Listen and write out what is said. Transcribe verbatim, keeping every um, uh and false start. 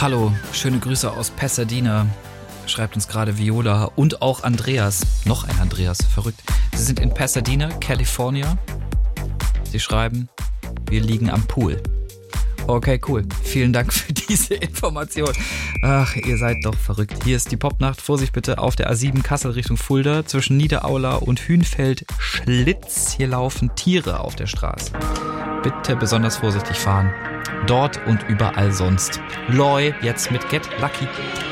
Hallo, schöne Grüße aus Pasadena, schreibt uns gerade Viola und auch Andreas. Noch ein Andreas, verrückt. Sie sind in Pasadena, California. Sie schreiben, wir liegen am Pool. Okay, cool. Vielen Dank für diese Information. Ach, ihr seid doch verrückt. Hier ist die Popnacht. Vorsicht bitte auf der A sieben Kassel Richtung Fulda. Zwischen Niederaula und Hünfeld Schlitz. Hier laufen Tiere auf der Straße. Bitte besonders vorsichtig fahren. Dort und überall sonst. Loi, jetzt mit Get Lucky.